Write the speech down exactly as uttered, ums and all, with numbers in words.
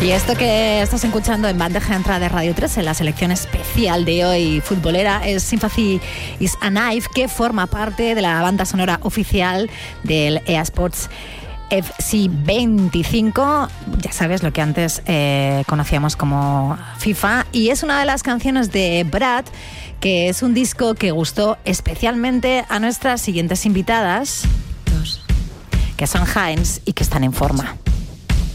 Y esto que estás escuchando en bandeja de entrada de Radio tres, en la selección especial de hoy futbolera, es Sympathy is a Knife, que forma parte de la banda sonora oficial del E A Sports F C veinticinco, ya sabes, lo que antes eh, conocíamos como FIFA, y es una de las canciones de Brad, que es un disco que gustó especialmente a nuestras siguientes invitadas, que son Heinz y que están en forma.